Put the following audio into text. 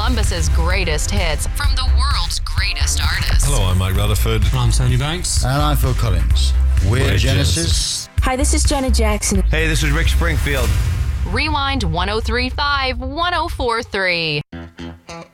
Columbus's greatest hits from the world's greatest artists. Hello, I'm Mike Rutherford. I'm Tony Banks. And I'm Phil Collins. We're Genesis. Hi, this is Janet Jackson. Hey, this is Rick Springfield. Rewind 103.5, 104.3.